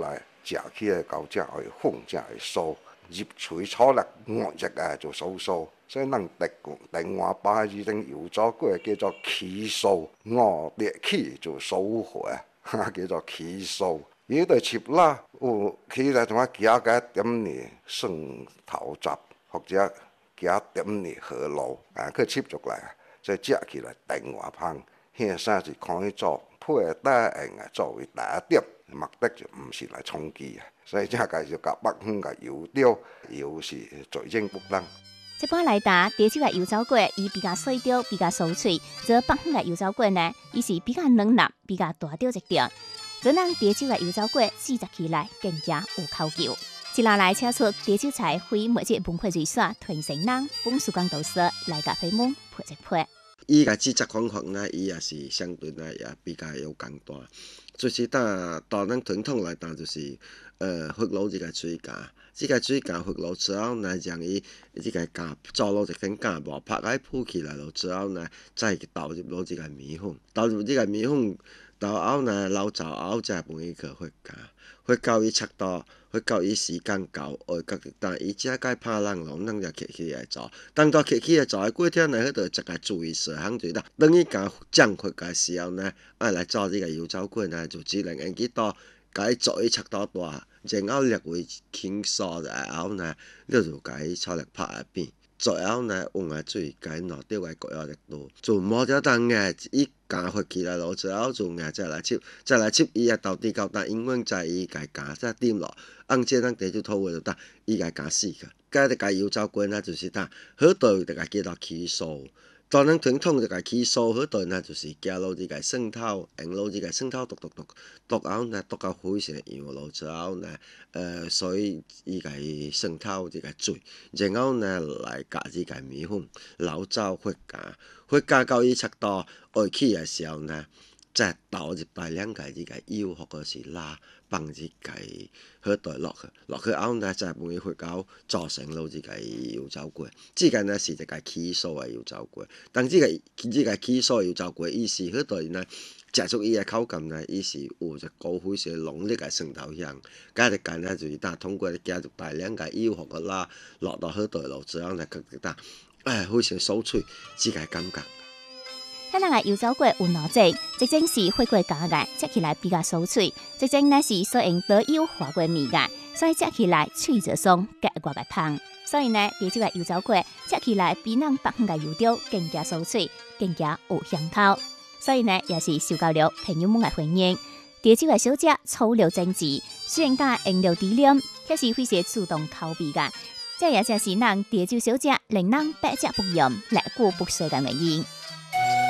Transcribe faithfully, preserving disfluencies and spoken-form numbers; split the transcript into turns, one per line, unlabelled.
來食起來到正會風正會酥，入嘴炒落五隻啊就酥酥。所以咱台台灣把呢種油炸粿叫做起酥，五裂起就酥滑，哈叫做起酥。伊個切啦，有起來同我加個點點蒜頭雜，或者加點點荷蘆，啊，去切落來，再食起來電話香。迄啥是可以做配搭用啊，作為打點，目的就毋是來充飢啊。所以這個就甲北方個油條，油是最正不當。
一般來打，潮州嘅油炸粿伊比較細條，比較酥脆；而北方嘅油炸粿呢，伊是比較軟腍，比較大條一點。做咱潮州嘅油炸粿，試食起來更加有口感。接下來請出潮州菜非物質文化遺產傳承人本蘇江導師來甲訪問配一配。
伊個製作方法呢，伊也是相對呢也比較有簡單。就是打到咱傳統來講，就是呃發爐一個水架，這個水架發爐之後呢，將伊這個架做落一根架無拍開鋪起來了之後呢，再倒入落這個米粉，倒入這個米粉，倒後呢撈走後再放伊去發架，發到伊切到，發到伊時間到，哦，甲但伊只該拍人咯，咱就起起來做，當到起起來做誒過程呢，迄度一個注意事項就是啦，當伊甲漿發嘅時候呢，愛來做這個油炸粿呢，就只能用去到，甲伊做伊切到大，然後略為輕疏然後呢，你就甲伊炒力拍下邊。最後呢，用個水甲伊拿掉個高壓力度，就冇咗當嘅伊加發起來咯，之後就硬再來切，再來切伊啊到底到但永遠在伊家加再點落，按這咱地就土位就得，伊家加死個，加啲加油炸粿呢就是得，好多就甲叫做起酥。當咱傳統就甲起酥，好多呢就是加落啲個蒜頭，用落啲個蒜頭剁剁剁，剁後呢剁到非常樣咯，之後呢，呃，所以伊個蒜頭啲個水，然後呢來加啲個米粉，撈走發架，發架到伊切到愛起嘅時候呢，再倒入大量個啲個油或者是辣，放啲個好多落去，落去後呢再放伊發酵，做成咗啲個油炸粿。這個呢是一個起酥嘅油炸粿，但這個這個起酥油炸粿，伊是好多人呢食出伊嘅口感呢，伊是有一股非常濃烈嘅蒜頭香。加啲間呢就是打通過加入大量個油或者辣，落到好多落之後呢，佢打誒非常酥脆，這個感覺。
咱人嘅油炸粿有兩種，一種是火過加嘅，食起來比較酥脆；一種呢是所用多油化過米嘅，所以食起來脆就鬆，格外嘅香。所以呢，潮州嘅油炸粿食起來比咱北方嘅油條更加酥脆，更加有香口。所以呢，也是受到了朋友們嘅歡迎。潮州嘅小姐粗料精緻，雖然加用料低廉，卻是非常主動口味嘅。這也正是咱潮州小姐令咱百吃不厭、歷久不衰嘅原因。